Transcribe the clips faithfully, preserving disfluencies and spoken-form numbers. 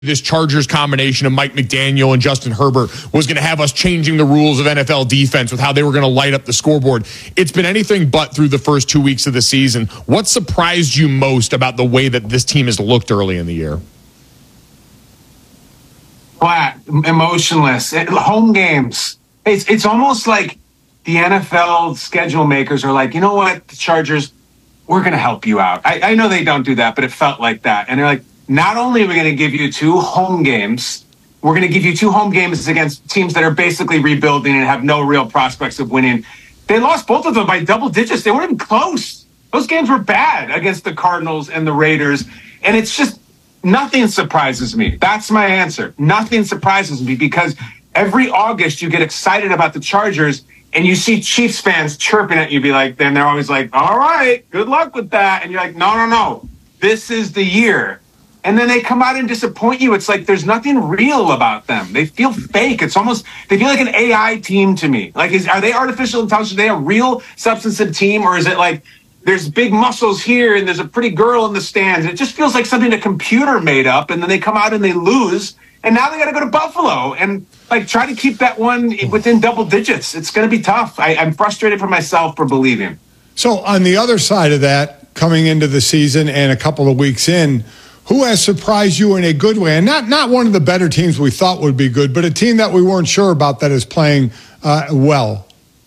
this Chargers combination of Mike McDaniel and Justin Herbert was going to have us changing the rules of N F L defense with how they were going to light up the scoreboard. It's been anything but through the first two weeks of the season. What surprised you most about the way that this team has looked early in the year? Flat, emotionless, it, home games. It's it's almost like the N F L schedule makers are like, you know what, the Chargers, we're going to help you out. I, I know they don't do that, but it felt like that. And they're like, not only are we going to give you two home games, we're going to give you two home games against teams that are basically rebuilding and have no real prospects of winning. They lost both of them by double digits. They weren't even close. Those games were bad against the Cardinals and the Raiders. And it's just, nothing surprises me. That's my answer. Nothing surprises me because every August you get excited about the Chargers and you see Chiefs fans chirping at you, be like, then they're always like, all right, good luck with that. And you're like, no, no, no, this is the year. And then they come out and disappoint you. It's like there's nothing real about them. They feel fake. It's almost, they feel like an A I team to me. Like, is, are they artificial intelligence? Are they a real substantive team? Or is it like there's big muscles here and there's a pretty girl in the stands? It just feels like something a computer made up. And then they come out and they lose. And now they got to go to Buffalo and like try to keep that one within double digits. It's going to be tough. I, I'm frustrated for myself for believing. So on the other side of that, coming into the season and a couple of weeks in, who has surprised you in a good way? And not not one of the better teams we thought would be good, but a team that we weren't sure about that is playing uh, well.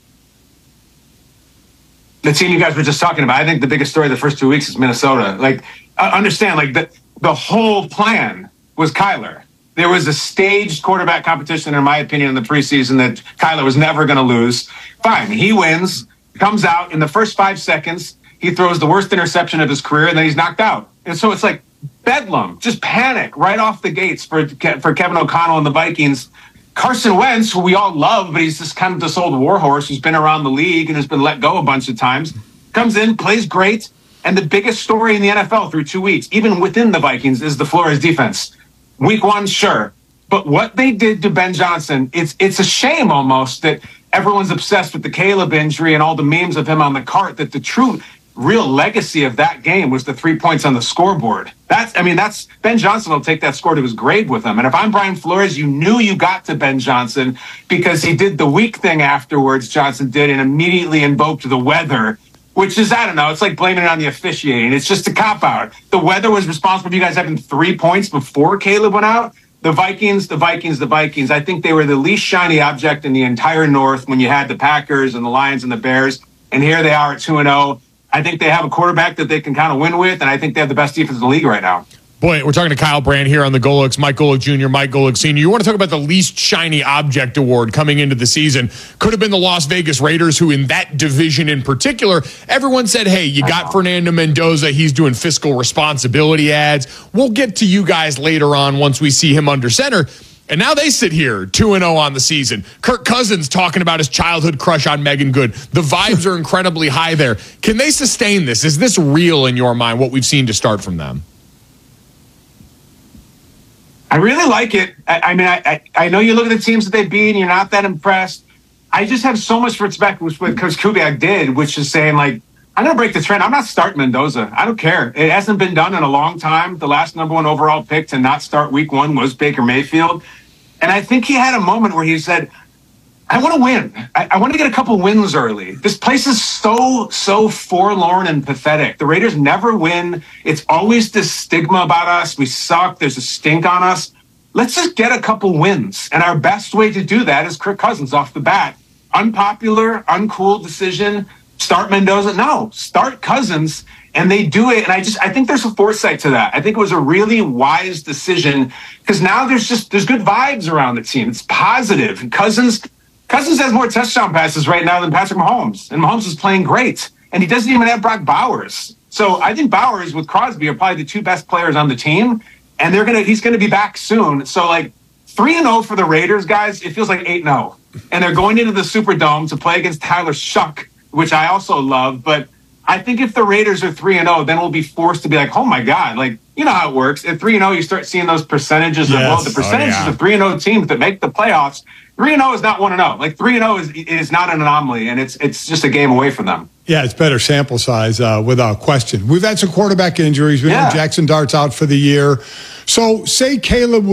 The team you guys were just talking about, I think the biggest story of the first two weeks is Minnesota. Like, uh, understand, like the, the whole plan was Kyler. There was a staged quarterback competition, in my opinion, in the preseason that Kyler was never going to lose. Fine, he wins, comes out in the first five seconds. He throws the worst interception of his career, and then he's knocked out. And so it's like bedlam, just panic right off the gates for for Kevin O'Connell and the Vikings. Carson Wentz, who we all love, but he's just kind of this old warhorse who's been around the league and has been let go a bunch of times, comes in, plays great, and the biggest story in the N F L through two weeks, even within the Vikings, is the Flores defense. Week one, sure. But what they did to Ben Johnson, it's it's a shame almost that everyone's obsessed with the Caleb injury and all the memes of him on the cart, that the true real legacy of that game was the three points on the scoreboard. That's, I mean, that's, Ben Johnson will take that score to his grave with him. And if I'm Brian Flores, you knew you got to Ben Johnson because he did the weak thing afterwards, Johnson did, and immediately invoked the weather, which is, I don't know, it's like blaming it on the officiating. It's just a cop-out. The weather was responsible for you guys having three points before Caleb went out. The Vikings, the Vikings, the Vikings, I think they were the least shiny object in the entire North when you had the Packers and the Lions and the Bears. And here they are at two and oh. I think they have a quarterback that they can kind of win with, and I think they have the best defense in the league right now. Boy, we're talking to Kyle Brandt here on the Golics, Mike Golic Junior, Mike Golic Senior You want to talk about the least shiny object award coming into the season. Could have been the Las Vegas Raiders, who in that division in particular, everyone said, hey, you got Fernando Mendoza. He's doing fiscal responsibility ads. We'll get to you guys later on once we see him under center. And now they sit here, two and oh on the season. Kirk Cousins talking about his childhood crush on Megan Good. The vibes are incredibly high there. Can they sustain this? Is this real in your mind, what we've seen to start from them? I really like it. I, I mean, I, I I know you look at the teams that they beat and you're not that impressed. I just have so much respect with what Coach Kubiak did, which is saying, like, I'm going to break the trend. I'm not starting Mendoza. I don't care. It hasn't been done in a long time. The last number one overall pick to not start week one was Baker Mayfield. And I think he had a moment where he said, I want to win. I, I want to get a couple wins early. This place is so, so forlorn and pathetic. The Raiders never win. It's always this stigma about us. We suck. There's a stink on us. Let's just get a couple wins. And our best way to do that is Kirk Cousins off the bat. Unpopular, uncool decision. Start Mendoza? No, start Cousins, and they do it. And I just, I think there's a foresight to that. I think it was a really wise decision because now there's just, there's good vibes around the team. It's positive. And Cousins, Cousins has more touchdown passes right now than Patrick Mahomes, and Mahomes is playing great. And he doesn't even have Brock Bowers. So I think Bowers with Crosby are probably the two best players on the team, and they're gonna, he's gonna be back soon. So like three and zero for the Raiders, guys. It feels like eight and zero, and they're going into the Superdome to play against Tyler Shuck, which I also love. But I think if the Raiders are three and oh, then we'll be forced to be like, oh, my God. Like, you know how it works. At three and oh, you start seeing those percentages. Yes. Of, well, the percentages oh, yeah. of three and oh teams that make the playoffs, three and oh is not one and oh. Like three and oh is is not an anomaly, and it's it's just a game away from them. Yeah, it's better sample size uh, without question. We've had some quarterback injuries. We Yeah. know Jackson Dart's out for the year. So say Caleb